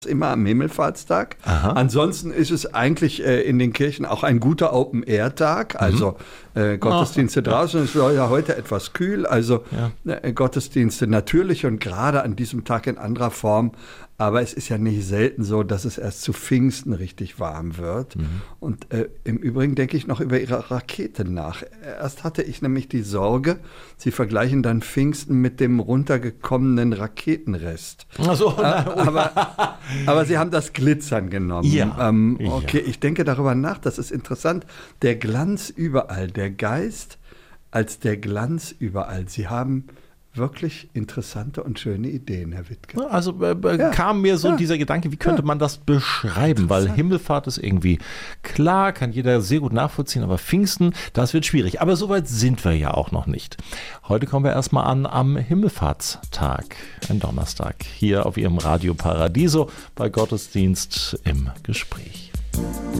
immer am Himmelfahrtstag. Aha. Ansonsten ist es eigentlich in den Kirchen auch ein guter Open-Air-Tag, also Gottesdienste draußen. Es war ja heute etwas kühl, also Gottesdienste natürlich und gerade an diesem Tag in anderer Form. Aber es ist ja nicht selten so, dass es erst zu Pfingsten richtig warm wird. Und im Übrigen denke ich noch über Ihre Rakete nach. Erst hatte ich nämlich die Sorge, Sie vergleichen dann Pfingsten mit dem runtergekommenen Raketenrest. Ach so, aber Sie haben das Glitzern genommen. Ja. Okay, ich denke darüber nach, das ist interessant. Der Glanz überall, der Geist als der Glanz überall. Sie haben wirklich interessante und schöne Ideen, Herr Wittke. Also kam mir so dieser Gedanke, wie könnte man das beschreiben? Weil Himmelfahrt ist irgendwie klar, kann jeder sehr gut nachvollziehen, aber Pfingsten, das wird schwierig. Aber soweit sind wir ja auch noch nicht. Heute kommen wir erstmal an am Himmelfahrtstag, ein Donnerstag, hier auf Ihrem Radio Paradiso bei Gottesdienst im Gespräch.